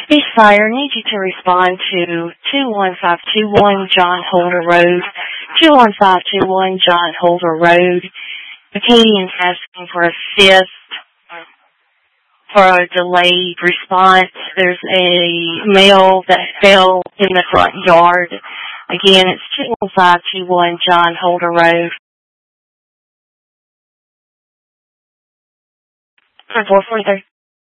This fire needs you to respond to 21521 John Holder Road. 21521 John Holder Road. Acadian's asking for a fifth for a delayed response. There's a male that fell in the front yard. Again, it's 21521 John Holder Road. For 443.